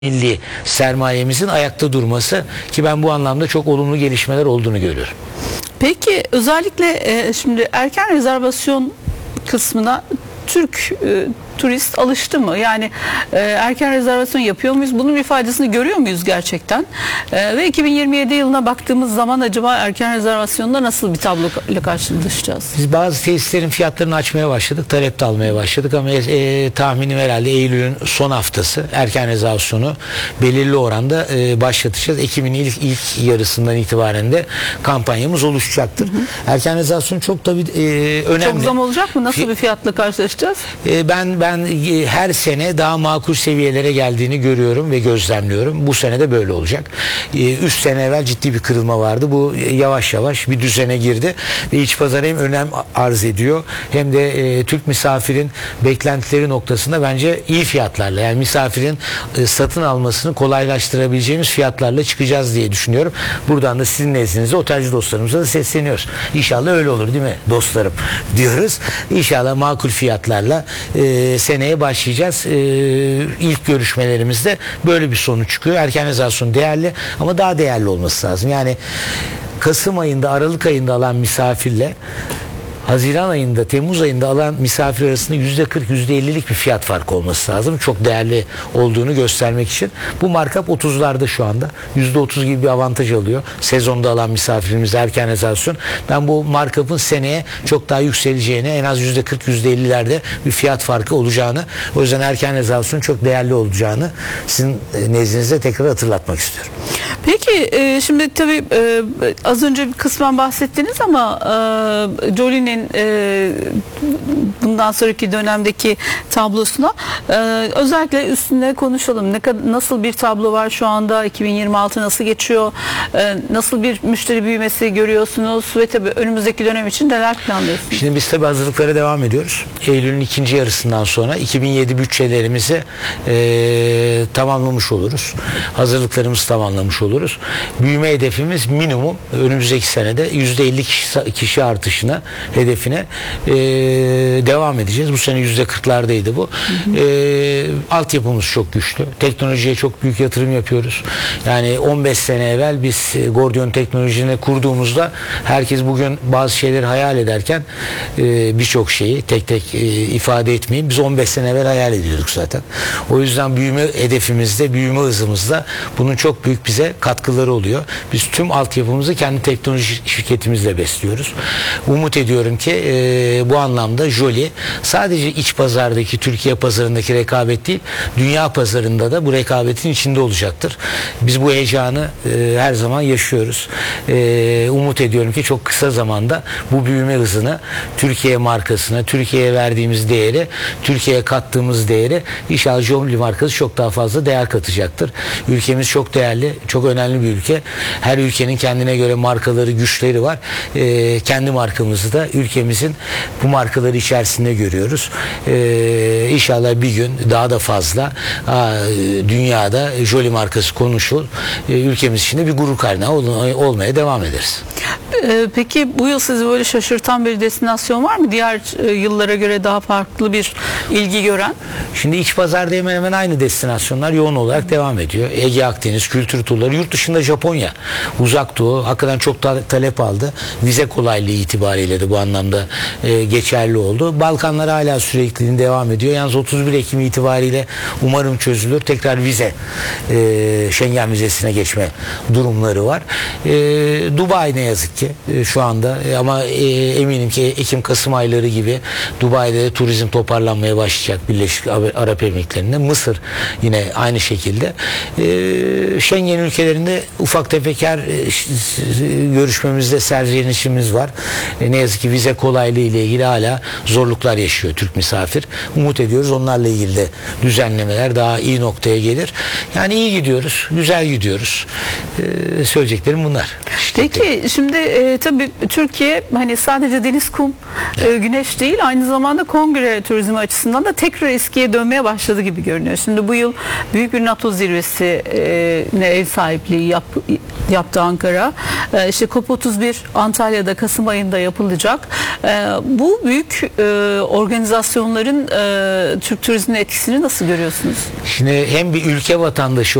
milli sermayemizin ayakta durması ki ben bu anlamda çok olumlu gelişmeler olduğunu görüyorum. Peki özellikle şimdi erken rezervasyon kısmına Türk turist alıştı mı? Yani erken rezervasyon yapıyor muyuz? Bunun bir faydasını görüyor muyuz gerçekten? Ve 2027 yılına baktığımız zaman acaba erken rezervasyonda nasıl bir tablo ile karşılaşacağız? Biz bazı tesislerin fiyatlarını açmaya başladık. Talep de almaya başladık ama tahminim herhalde Eylül'ün son haftası erken rezervasyonu belirli oranda başlatacağız. Ekim'in ilk yarısından itibaren de kampanyamız oluşacaktır. Erken rezervasyon çok tabii önemli. Çok zam olacak mı? Nasıl bir fiyatla karşılaşacağız? Ben her sene daha makul seviyelere geldiğini görüyorum ve gözlemliyorum. Bu sene de böyle olacak. 3 sene evvel ciddi bir kırılma vardı. Bu yavaş yavaş bir düzene girdi ve iç pazar hem önem arz ediyor hem de Türk misafirin beklentileri noktasında bence iyi fiyatlarla, yani misafirin satın almasını kolaylaştırabileceğimiz fiyatlarla çıkacağız diye düşünüyorum. Buradan da sizin nezdinizde otelci dostlarımıza da sesleniyoruz. İnşallah öyle olur değil mi dostlarım diyoruz. İnşallah makul fiyatlarla seneye başlayacağız. İlk görüşmelerimizde böyle bir sonuç çıkıyor. Erken rezervasyon değerli ama daha değerli olması lazım. Yani Kasım ayında, Aralık ayında alan misafirle Haziran ayında, Temmuz ayında alan misafir arasında %40, %50'lik bir fiyat farkı olması lazım. Çok değerli olduğunu göstermek için. Bu markup 30'larda şu anda. %30 gibi bir avantaj alıyor. Sezonda alan misafirimiz erken rezervasyon. Ben bu markup'ın seneye çok daha yükseleceğini, en az %40, %50'lerde bir fiyat farkı olacağını, o yüzden erken rezervasyon çok değerli olacağını sizin nezdinizde tekrar hatırlatmak istiyorum. Peki şimdi tabii az önce kısmen bahsettiniz ama Jolie'nin bundan sonraki dönemdeki tablosuna özellikle üstünde konuşalım. Nasıl bir tablo var şu anda? 2026 nasıl geçiyor? Nasıl bir müşteri büyümesi görüyorsunuz? Ve tabii önümüzdeki dönem için neler planlıyorsunuz? Şimdi biz tabii hazırlıklara devam ediyoruz. Eylül'ün ikinci yarısından sonra 2007 bütçelerimizi tamamlamış oluruz. Hazırlıklarımızı tamamlamış oluruz. Büyüme hedefimiz minimum önümüzdeki senede %50 kişi artışına, hedefine devam edeceğiz. Bu sene %40'lardaydı bu. Altyapımız çok güçlü. Teknolojiye çok büyük yatırım yapıyoruz. Yani 15 sene evvel biz Gordion teknolojisini kurduğumuzda herkes bugün bazı şeyleri hayal ederken birçok şeyi tek tek ifade etmeyeyim. Biz 15 sene evvel hayal ediyorduk zaten. O yüzden büyüme hedefimizde, büyüme hızımızda bunun çok büyük bize katkıları oluyor. Biz tüm altyapımızı kendi teknoloji şirketimizle besliyoruz. Umut ediyorum ki bu anlamda Jolie sadece iç pazardaki, Türkiye pazarındaki rekabet değil, dünya pazarında da bu rekabetin içinde olacaktır. Biz bu heyecanı her zaman yaşıyoruz. Umut ediyorum ki çok kısa zamanda bu büyüme hızını, Türkiye markasına, Türkiye'ye verdiğimiz değeri, Türkiye'ye kattığımız değeri inşallah Jolie markası çok daha fazla değer katacaktır. Ülkemiz çok değerli, çok önemli bir ülke. Her ülkenin kendine göre markaları, güçleri var. Kendi markamızı da ülkemizin bu markaları içerisinde görüyoruz. İnşallah bir gün daha da fazla dünyada Jolie markası konuşul. Ülkemiz için de bir gurur kaynağı olmaya devam ederiz. Peki bu yıl sizi böyle şaşırtan bir destinasyon var mı? Diğer yıllara göre daha farklı bir ilgi gören? Şimdi iç pazarda hemen hemen aynı destinasyonlar yoğun olarak devam ediyor. Ege, Akdeniz, kültür turları. Yurt dışında Japonya, Uzak Doğu hakikaten çok da talep aldı. Vize kolaylığı itibariyle de bu anlamda geçerli oldu. Balkanlar hala sürekliliğin devam ediyor. Yalnız 31 Ekim itibariyle umarım çözülür. Tekrar vize, Schengen vizesine geçme durumları var. Dubai ne yazık ki şu anda ama eminim ki Ekim-Kasım ayları gibi Dubai'de de turizm toparlanmaya başlayacak, Birleşik Arap Emirlikleri'nde. Mısır yine aynı şekilde. Schengen ülkelerinde ufak tefek görüşmemizde serzenişimiz var. Ne yazık ki vize kolaylığı ile ilgili hala zorluklar yaşıyor Türk misafir. Umut ediyoruz onlarla ilgili de düzenlemeler daha iyi noktaya gelir. Yani iyi gidiyoruz, güzel gidiyoruz. Söyleyeceklerim bunlar. Peki şimdi tabii Türkiye hani sadece deniz, kum, güneş değil, aynı zamanda kongre turizmi açısından da tekrar eskiye dönmeye başladı gibi görünüyor. Şimdi bu yıl büyük bir NATO zirvesine ev sahipliği sahipliği yaptı Ankara. İşte COP31 Antalya'da Kasım ayında yapılacak. Bu büyük organizasyonların Türk turizmine etkisini nasıl görüyorsunuz? Şimdi hem bir ülke vatandaşı